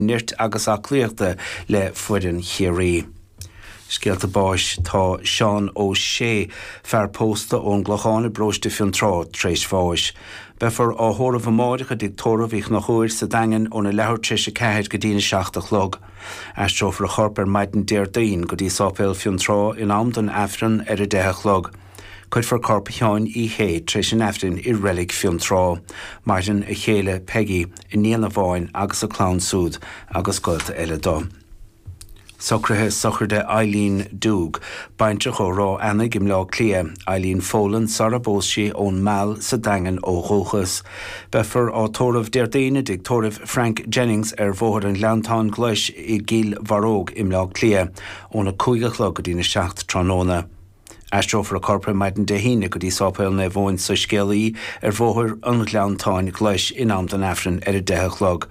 nirt agus aclíochta le fuirin chéirí. Scialta báis tá Sean O'Shea fear pósta ón glachána bróiste fionntrá tréis fáis. Befar á thóramh máirecha dig tóramh ich nach chuir sa dagan óna lehar tríse ceithid go dtína seachtach log. Aistrófar a chorpar maidin déir daon go dtí sápéil fionntrá in amdan Afran ar a 10 log. Cuid for corpa teáin í hé tréis an Afrin I relic fionntrá. Martin a chéile Peggy in níana bháin agus a clán súd agus goilta eile dó. Socrathe sochirde Eileen Dúg, bainte cho rá anna gim lá clia, Eileen Folan sara bósí ón mal sa dangan ó Róchas. Befar á tóramh déirdaine dig tóramh Frank Jennings ar bhóthar an leantán gluis I gíl Varóg im lá clia, óna 5 go dtína 7 tróna. Aistrófar a corpa maidin de híine go dtí sápéil na bhóin sa scéalaí ar bhóthar an leantáin gluis in amdan Afrin ar a 10 log.